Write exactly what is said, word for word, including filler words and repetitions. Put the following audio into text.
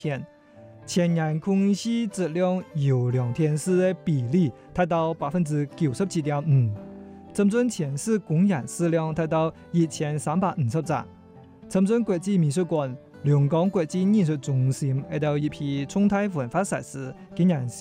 天。前人空氣質量優良天時嘅比例達到百分之九十七點五，深圳前市公園數量達到一千三百五十隻。深圳國際美術館、龍崗國際藝術中心，一到一批重大文化設施，竟然